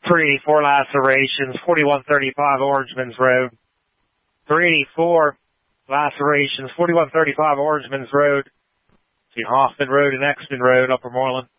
384 lacerations, 4135 Orangeman's Road. 384 lacerations, 4135 Orangeman's Road. Between Hoffman Road and Exton Road, Upper Moreland.